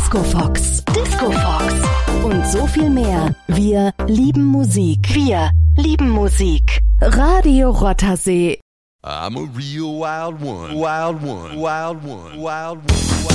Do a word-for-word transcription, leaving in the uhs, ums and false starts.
Disco Fox. Disco Fox. Und so viel mehr. Wir lieben Musik. Wir lieben Musik. Radio Rothersee. I'm a real wild one. Wild one. Wild one. Wild one. Wild one.